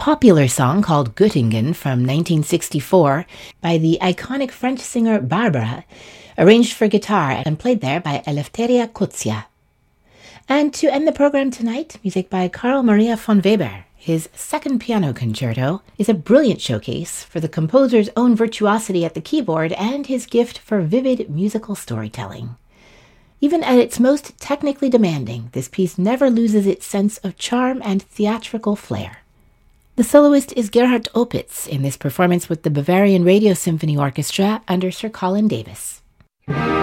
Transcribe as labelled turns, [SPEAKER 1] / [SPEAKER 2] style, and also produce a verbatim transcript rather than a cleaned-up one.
[SPEAKER 1] popular song called Göttingen from nineteen sixty-four by the iconic French singer Barbara, arranged for guitar and played there by Eleftheria Kutsia. And to end the program tonight, music by Carl Maria von Weber. His second piano concerto is a brilliant showcase for the composer's own virtuosity at the keyboard and his gift for vivid musical storytelling. Even at its most technically demanding, this piece never loses its sense of charm and theatrical flair. The soloist is Gerhard Opitz in this performance with the Bavarian Radio Symphony Orchestra under Sir Colin Davis.